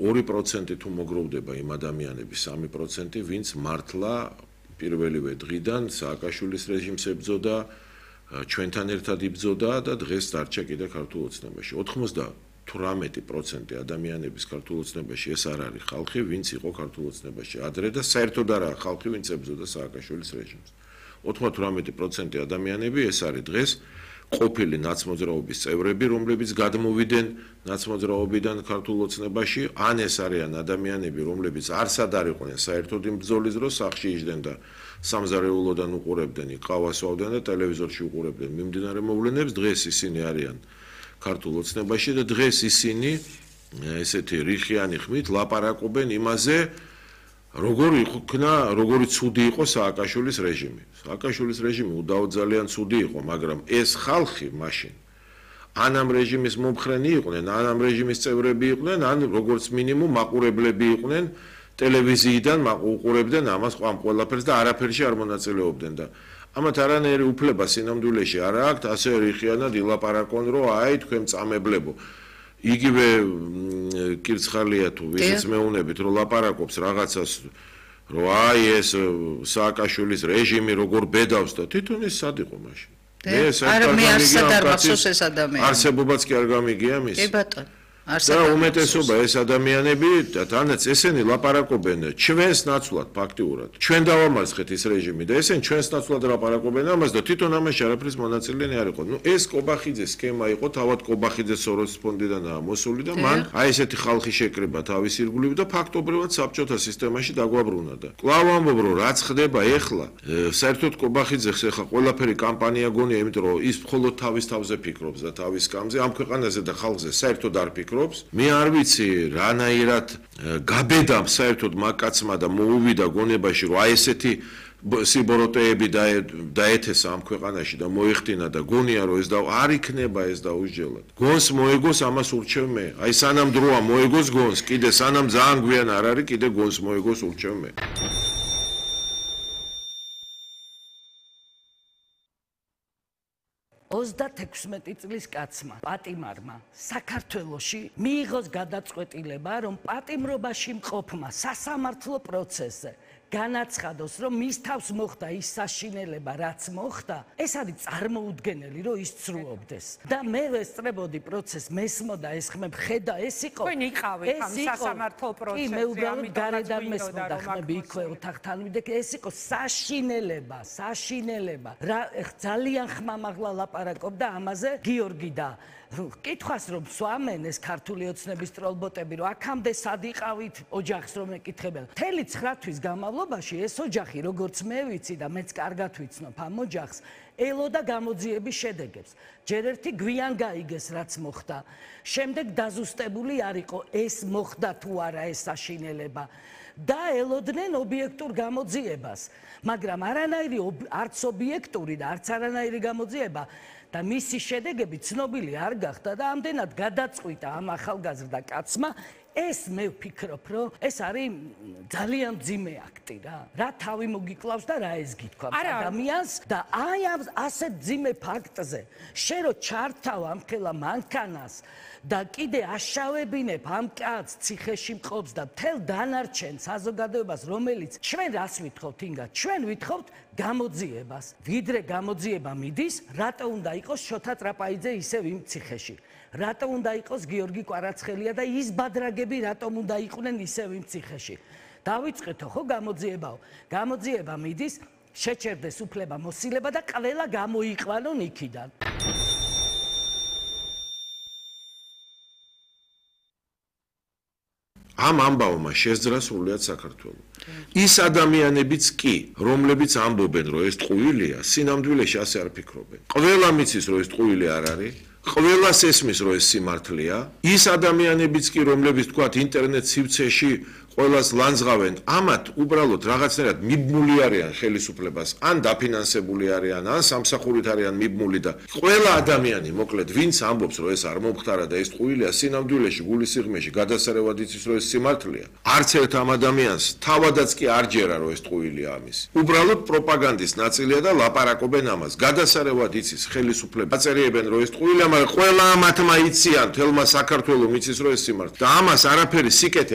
2% თუ მოგროვდება იმ ადამიანების 3%, ვინც მართლა პირველივე დღიდან სააკაშვილის რეჟიმს ებრძოდა, ჩვენთან ერთად იბრძოდა და დღეს დარჩა კიდე ქართულ ოცნებაში. 98% ადამიანების ქართულ ოცნებაში ეს არ არის ხალხი, ვინც იყო ქართულ ოცნებაში ადრე და საერთოდ არაა ხალხი, ვინც ებრძოდა სააკაშვილის რეჟიმს. 98% ადამიანები ეს არის დღეს ყოფილი ნაცმოძრაობის წევრები, რომლებიც გადმოვიდნენ ნაცმოძრაობიდან ქართულ ოცნებაში, ან ეს არიან ადამიანები, რომლებიც არსად არ იყვნენ საერთოდ იმ ბრძოლის დროს სახლში იჯდნენ და სამზარეულოდან უყურებდნენ, ყავასვავდნენ და ტელევიზორში უყურებდნენ მიმდინარე მოვლენებს, დღეს ისინი არიან ქართულ ოცნებაში და დღეს ისინი ესეთი რიხიანი ხმით ლაპარაკობენ იმაზე, როგორი ცუდი იყო სააკაშვილის რეჟიმი. სააკაშვილის რეჟიმი უდავოდ ძალიან ცუდი იყო, მაგრამ ეს ხალხი მაშინ ან ამ რეჟიმის მომხრენი იყვნენ, ან ამ რეჟიმის წევრები იყვნენ, ან როგორც მინიმუმ მაყურებლები იყვნენ, ტელევიზიიდან უყურებდნენ ამას ამ ყველაფერს და არაფერში არ მონაწილეობდნენ და ამათ არანაირი უფლება სინამდვილეში არ აქვთ, ასე რიხიანად ილაპარაკონ, რომ აი თქვენ წამებლებო. იგივე კირცხალია თუ ვისაც მეუნებით რომ ლაპარაკობს რაღაცას რომ აი ეს სააკაშვილის რეჟიმი როგორ ბედავს და თვითონ ის სად იყო მაშინ მე არსად არ მახსოვს ეს ადამიანი არსებობაც კი არ გამიგია მის კი ბატონო და უმეტესობა ეს ადამიანები თანაც ესენი ლაპარაკობენ ჩვენს ნაცვლად ფაქტიურად ჩვენ დავამარცხეთ ის რეჟიმი და ესენი ჩვენს ნაცვლად ლაპარაკობენ ამას და თვითონ ამაში არაფრის მონაწილენი არ იყო. ნუ ეს კობახიძეს სქემა იყო, თავად კობახიძე სოროსის ფონდიდანაა მოსული და მან აი ესეთი ხალხი შეკრება თავის ირგვლივ და ფაქტობრივად საბჭოთა სისტემაში დაგვაბრუნა და კვლავ ამბობ რომ რაც ხდება ეხლა საერთოდ კობახიძეს ეხლა ყველაფერი კამპანია გონია, იმიტომ რომ ის მხოლოდ თავის თავზე ფიქრობს და თავის სკამზე ამ ქვეყანაზე და ხალხზე საერთოდ არ ფიქრობს. მე არ ვიცი რანაირად გაბედამ საერთოდ მაკაცმა და მოუვიდა გონებაში რომ აი ესეთი სიბოროტეები დაეთესა ამ ქვეყანაში და მოიხდინა და გონია რომ ეს და არ იქნება ეს დაუსჯელად. გონს მოეგოს ამას ურჩევ მე. აი სანამ დროა მოეგოს გონს, კიდე სანამ ძალიან გვიან არ არის, კიდე გონს მოეგოს ურჩევ მე. 36 წლის კაცმა, პატიმარმა, საქართველოში მიიღოს გადაწყვეტილება, რომ პატიმრობაში მყოფმა სასამართლო პროცესზე განაცხადოს, რომ მის თავს მოხდა ის საშინელება, რაც მოხდა, ეს არის წარმოუდგენელი, რომ ის ცრუობდეს. და მე ვესწრებოდი პროცესს, მესმოდა ეს ხმებ, ხედა, ეს იყო. თქვენ იყავით ამ სასამართლო პროცესში. კი, მე უბრალოდ გარედან მესმოდა ხმები იქვე ოთახთან ვიდექ, ეს იყო საშინელება. რა ძალიან ხმამაღლა ლაპარაკობდა ამაზე გიორგი და კითხვას რომ სვამენ ეს ქართული ოცნების ტროლბოტები, რომ აქამდე სად იყავით ოჯახს რომ ეკითხებენ. 9 თვის განმავლობაში ეს ოჯახი, როგორც მე ვიცი და მეც კარგად ვიცნობ ამ ოჯახს, ელოდა გამოძიების შედეგებს. ჯერ ერთი გვიან გაიგეს რაც მოხდა. შემდეგ დაზუსტებული არ იყო ეს მოხდა თუ არა ეს საშინელება. და ელოდნენ ობიექტურ გამოძიებას, მაგრამ არანაირი არც ობიექტური და არც არანაირი გამოძიება და მისი შედეგები ცნობილი არ გახდა და ამდენად გადაწყვიტა ამ ახალგაზრდა კაცმა. ეს მე ვფიქრობ, რომ ეს არის ძალიან მძიმე აქტი რა. რა თავი მოგიკლავს და რა ეს გითქვა ადამიანს და აი ამ ასეთ მძიმე ფაქტზე შენ რო ჩართავ ამ ხელა მანქანას და კიდე აშავებინებ ამ კაცს ციხეში მყოფს და მთელ დანარჩენ საზოგადოებას, რომელიც ჩვენ რას ვითხოვთ ინგა? ჩვენ ვითხოვთ გამოძიებას. ვიდრე გამოძიება მიდის, რატო უნდა იყოს შოთა ტრაპაიძე ისევ იმ ციხეში? რატო უნდა იყოს გიორგი კვარაცხელია და ის ბადრაგები რატომ უნდა იყვნენ ისევ იმ ციხეში? დავიწყეთო ხო გამოძიებაო. გამოძიება მიდის, შეჩერდეს უფლება მოსილება და ყველა გამოიყვანონ იქიდან. ამ ამბავმა შეძრა სრულიად საქართველო. ის ადამიანებიც კი, რომლებიც ამბობენ, რომ ეს ტყუილია, სინამდვილეში ასე არ ფიქრობენ. ყველა მიცის, რომ ეს ტყუილი არ არის. ყველას ესმის, რომ ეს სიმართლეა. ის ადამიანებიც კი, რომლებიც თქვათ ინტერნეტ სივრცეში ყველას ლანძღავენ, ამათ უბრალოდ რაღაცნაირად მიბმული არიან ხელისუფლებას, ან დაფინანსებული არიან, ან სამსახურით არიან მიბმული და ყველა ადამიანი, მოკლედ, ვინც ამბობს, რომ ეს არ მომხდარა და ეს ტყუილია, სინამდვილეში გულისიღმეში გადასარევად იცის, რომ ეს სიმართლეა. არც ერთ ამ ადამიანს თავადაც კი არ ჯერა, რომ ეს ტყუილია ამის. უბრალოდ პროპაგანდის ნაწილია და ლაპარაკობენ ამას. გადასარევად იცის ხელისუფლება. აწერიებენ, რომ ეს ტყუილია, მაგრამ ყველა ამათმა იციან, თელმა საქართველოს იცის, რომ ეს სიმართლეა. და ამას არაფერი სიკეთე